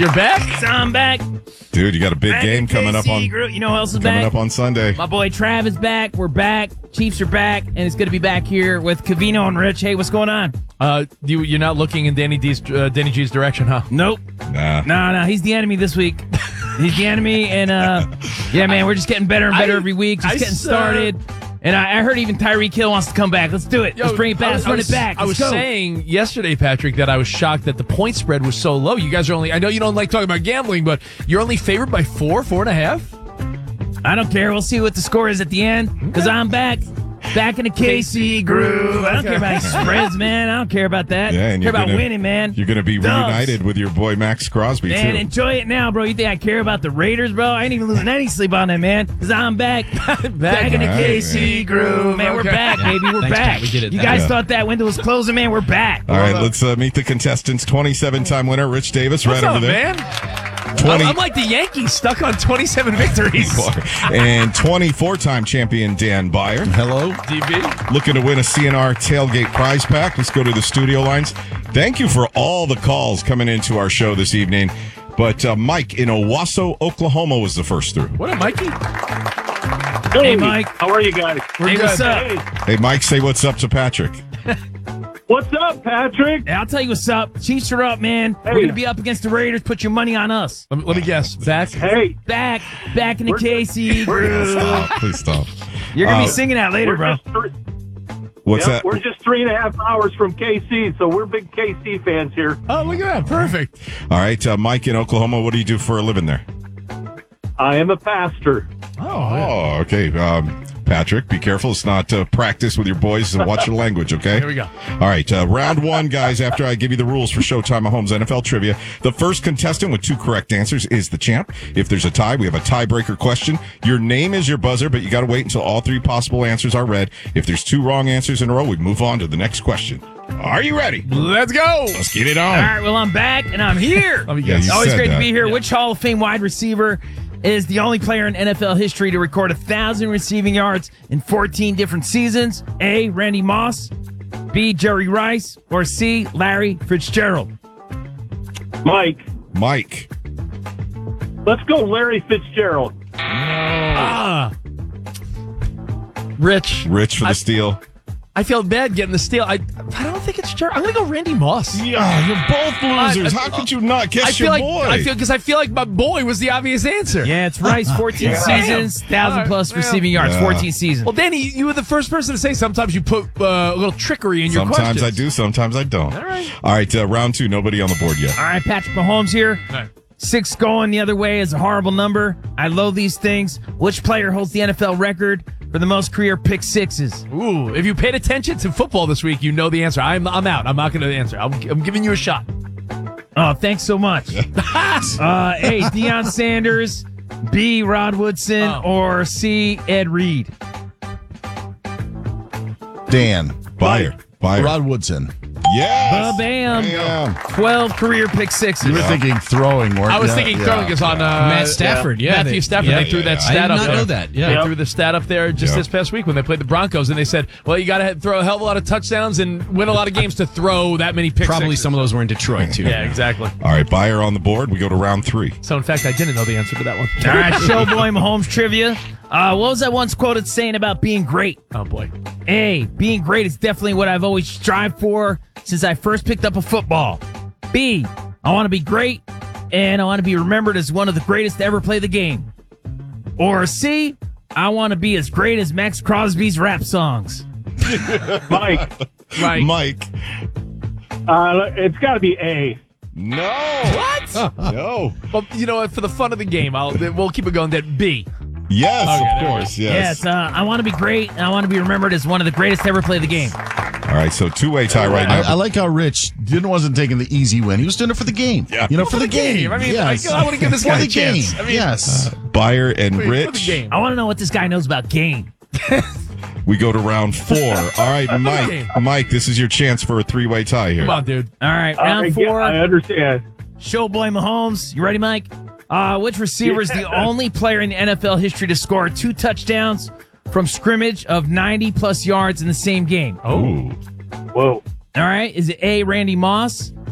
You're back? So I'm back. Dude, you got a big game coming up on. You know who else is coming back? up on Sunday. My boy Trav is back. We're back. Chiefs are back, and it's good to be back here with Cavino and Rich. Hey, what's going on? You're not looking in Danny G's direction, huh? Nope. Nah. No. He's the enemy this week. He's the enemy, and yeah, man, we're just getting better and better every week. Just getting started. And I heard even Tyreek Hill wants to come back. Let's do it. Let's bring it back. Let's run it back. I was saying yesterday, Patrick, that I was shocked that the point spread was so low. You guys are only, I know you don't like talking about gambling, but you're only favored by 4.5? I don't care. We'll see what the score is at the end because I'm back. Back in the KC groove. I don't care about spreads, man. I don't care about that. Yeah, and I care about winning, man. You're going to be reunited with your boy Max Crosby, man, too. Enjoy it now, bro. You think I care about the Raiders, bro? I ain't even losing any sleep on them, man, because I'm back. back in the KC groove. Man, we're back, baby. We're back. We did it. You guys thought that window was closing, man. We're back. All right, let's meet the contestants. 27-time winner, Rich Davis, What's right up, over there. Man? I'm like the Yankees, stuck on 27 victories. And 24-time champion, Dan Byer. Hello. DB. Looking to win a CNR tailgate prize pack. Let's go to the studio lines. Thank you for all the calls coming into our show this evening. But Mike in Owasso, Oklahoma was the first through. What up, Mikey? Hey, Mike. How are you guys? Hey, what's up? Hey, Mike, say what's up to Patrick. What's up, Patrick? Hey, I'll tell you what's up. Chiefs are up, man. We're Hey. going to be up against the Raiders. Put your money on us. Let me guess. Back? Hey, Back in the KC groove. Stop. Please stop. You're going to be singing that later, bro. What's that? We're just 3.5 hours from KC, so we're big KC fans here. Oh, look at that. Perfect. All right, Mike in Oklahoma, what do you do for a living there? I am a pastor. Oh, okay. Patrick, be careful. It's not practice with your boys. Watch your language, okay? Here we go. All right, round one, guys. After I give you the rules for Showtime Mahomes NFL Trivia, the first contestant with 2 correct answers is the champ. If there's a tie, we have a tiebreaker question. Your name is your buzzer, but you got to wait until all 3 possible answers are read. If there's 2 wrong answers in a row, we move on to the next question. Are you ready? Let's go. Let's get it on. All right, well, I'm back, and I'm here. Let me Yeah, guess. you Always said great that. to be here. Which Hall of Fame wide receiver is the only player in NFL history to record 1,000 receiving yards in 14 different seasons? A, Randy Moss, B, Jerry Rice, or C, Larry Fitzgerald? Mike, let's go Larry Fitzgerald. Rich. Rich for the steal. I feel bad getting the steal. I don't think it's Jerry. I'm going to go Randy Moss. Yeah, you're both losers. How could you not guess your boy? I feel like my boy was the obvious answer. Yeah, it's Rice, 14 seasons, 1,000 plus receiving yards, 14 seasons. Well, Danny, you were the first person to say sometimes you put a little trickery in your questions. Sometimes I do, sometimes I don't. All right, round 2, nobody on the board yet. All right, Patrick Mahomes here. All right. 6 going the other way is a horrible number. I loathe these things. Which player holds the NFL record for the most career pick sixes? Ooh, if you paid attention to football this week, you know the answer. I'm out. I'm not going to answer. I'm giving you a shot. Oh, thanks so much. A, Deion Sanders, B, Rod Woodson, or C, Ed Reed? Dan. Byer. Rod Woodson. Yes. Bam. Bam. 12 career pick sixes. You were thinking throwing, weren't you? I was thinking throwing is on Matt Stafford. Matthew Stafford. They threw that stat I up did not there. know that. Yeah. They threw the stat up there just this past week when they played the Broncos, and they said, well, you got to throw a hell of a lot of touchdowns and win a lot of games to throw that many pick Probably sixes. some of those were in Detroit, too. Yeah, exactly. All right, Byer on the board. We go to round 3. So, in fact, I didn't know the answer to that one. All right, Showboy Mahomes trivia. What was I once quoted saying about being great? Oh, boy. A, being great is definitely what I've always strived for since I first picked up a football. B, I want to be great, and I want to be remembered as one of the greatest to ever play the game. Or C, I want to be as great as Max Crosby's rap songs. Mike, Mike. it's got to be A. No. What? No. Well, you know what? For the fun of the game, we'll keep it going. That B. Yes, Okay, of there course. we Yes. Yes, I want to be great, and I want to be remembered as one of the greatest to ever play the game. All right, so 2-way tie right now. I like how Rich wasn't taking the easy win. He was doing it for the game. Yeah. You know, for the game. I mean, yes. I want to give this For guy the a chance. game. I mean, Yes. Byer and for the Rich. game. I want to know what this guy knows about game. We go to round 4. All right, game. Mike, this is your chance for a 3-way tie here. Come on, dude. All right, round 4. I understand. Showboy Mahomes. You ready, Mike? Which receiver is the only player in the NFL history to score 2 touchdowns from scrimmage of 90-plus yards in the same game? Oh. Whoa. All right. Is it A, Randy Moss,